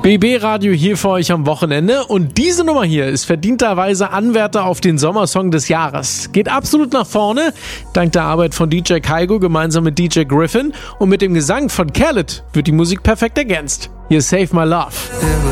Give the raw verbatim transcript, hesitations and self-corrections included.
B B-Radio hier für euch am Wochenende und diese Nummer hier ist verdienterweise Anwärter auf den Sommersong des Jahres. Geht absolut nach vorne, dank der Arbeit von D J Kaigo gemeinsam mit D J Griffin und mit dem Gesang von Khaled wird die Musik perfekt ergänzt. Hier ist Save My Love.